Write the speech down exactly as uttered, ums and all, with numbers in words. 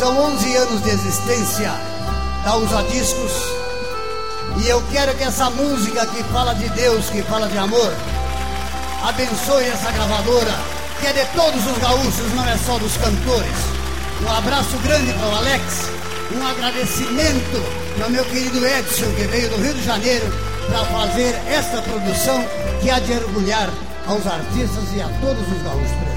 São onze anos de existência da Usa Discos, e eu quero que essa música que fala de Deus, que fala de amor, abençoe essa gravadora, que é de todos os gaúchos, não é só dos cantores. Um abraço grande para o Alex, um agradecimento ao meu querido Edson, que veio do Rio de Janeiro para fazer esta produção que há de orgulhar aos artistas e a todos os gaúchos.